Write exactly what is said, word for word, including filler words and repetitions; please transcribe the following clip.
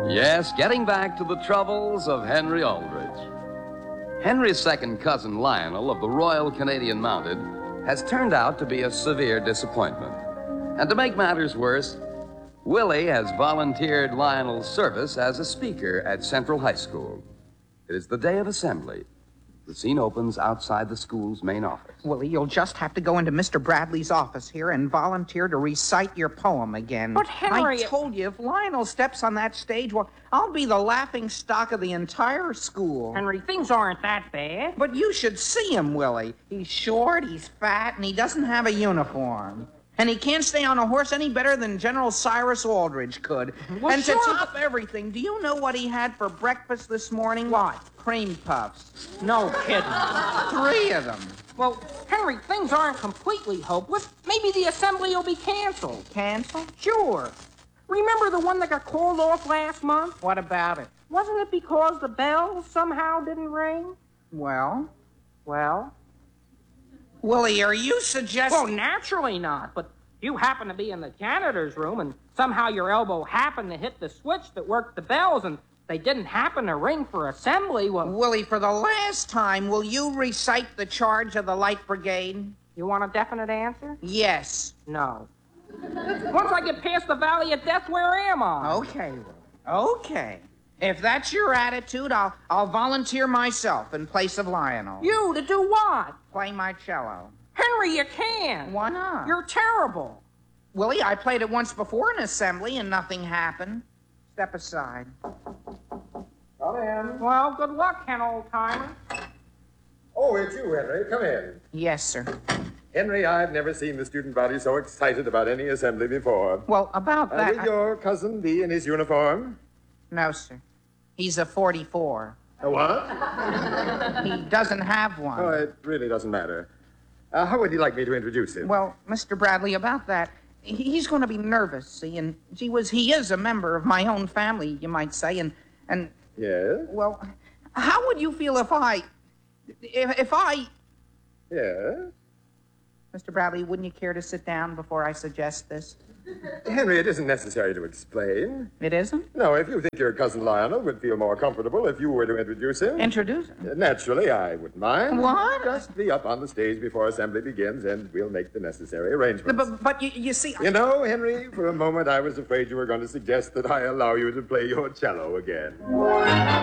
Yes, getting back to the troubles of Henry Aldrich. Henry's second cousin, Lionel, of the Royal Canadian Mounted, has turned out to be a severe disappointment. And to make matters worse, Willie has volunteered Lionel's service as a speaker at Central High School. It is the day of assembly. The scene opens outside the school's main office. Willie, you'll just have to go into Mister Bradley's office here and volunteer to recite your poem again. But, Henry... I told you, if Lionel steps on that stage, well, I'll be the laughing stock of the entire school. Henry, things aren't that bad. But you should see him, Willie. He's short, he's fat, and he doesn't have a uniform. And he can't stay on a horse any better than General Cyrus Aldrich could. Well, and sure. to top everything, do you know what he had for breakfast this morning? What? Cream puffs. No kidding. Three of them. Well, Henry, things aren't completely hopeless. Maybe the assembly will be canceled. Canceled? Sure. Remember the one that got called off last month? What about it? Wasn't it because the bells somehow didn't ring? Well? Well? Willie, are you suggesting... Well, naturally not, but you happen to be in the janitor's room and somehow your elbow happened to hit the switch that worked the bells and they didn't happen to ring for assembly. Well, Willie, for the last time, will you recite the charge of the Light Brigade? You want a definite answer? Yes. No. Once I get past the Valley of Death, where am I? Okay, Willie. Okay. If that's your attitude, I'll I'll volunteer myself in place of Lionel. You to do what? Play my cello. Henry, you can't. Why not? You're terrible. Willie, I played it once before in assembly and nothing happened. Step aside. Come in. Well, good luck, Ken, old-timer. Oh, it's you, Henry. Come in. Yes, sir. Henry, I've never seen the student body so excited about any assembly before. Well, about Uh, that... will your cousin be in his uniform? No, sir. He's a forty-four. A what? He doesn't have one. Oh, it really doesn't matter. Uh, how would you like me to introduce him? Well, Mister Bradley, about that, he- he's going to be nervous, see, and gee whiz, he is a member of my own family, you might say, and, and, Yes? well, how would you feel if I, if, if I, Yes? Mister Bradley, wouldn't you care to sit down before I suggest this? Henry, it isn't necessary to explain. It isn't? No, if you think your cousin Lionel would feel more comfortable if you were to introduce him. Introduce him? Uh, Naturally, I wouldn't mind. What? Just be up on the stage before assembly begins, and we'll make the necessary arrangements. But, but you, you see... You know, Henry, for a moment I was afraid you were going to suggest that I allow you to play your cello again.